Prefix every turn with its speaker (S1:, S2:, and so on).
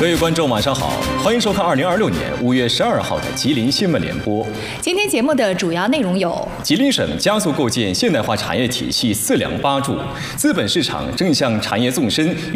S1: 各位观众，晚上好，欢迎收看2026年5月12号的吉林新闻联播。
S2: 今天节目的主要内容有：
S1: 吉林省加速构建现代化产业体系4梁8柱，资本市场正向产业纵深